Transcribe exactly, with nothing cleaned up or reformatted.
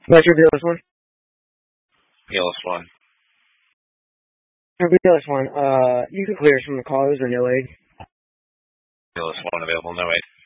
That's your B L S one? B L S one. Your B L S one, uh, you can clear some of the calls or no aid. B L S one available, no aid.